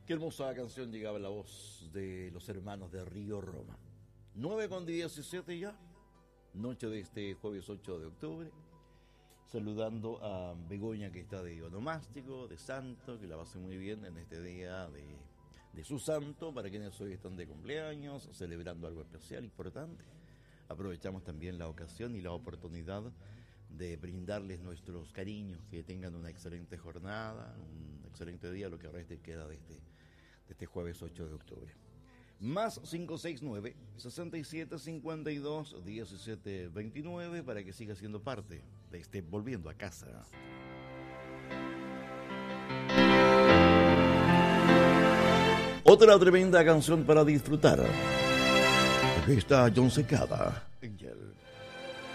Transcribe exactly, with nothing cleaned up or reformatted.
Qué hermosa canción llegaba la voz de los hermanos de Río Roma. nueve con diecisiete ya, noche de este jueves ocho de octubre. Saludando a Begoña, que está de onomástico, de santo, que la pase muy bien en este día de, de su santo, para quienes hoy están de cumpleaños, celebrando algo especial, importante. Aprovechamos también la ocasión y la oportunidad de brindarles nuestros cariños, que tengan una excelente jornada, un excelente día, lo que resta queda de este, de este jueves ocho de octubre. Más cinco seis nueve, sesenta y siete cincuenta y dos, diecisiete veintinueve, para que siga siendo parte de este Volviendo a Casa. Otra tremenda canción para disfrutar. Aquí está John Secada, Angel.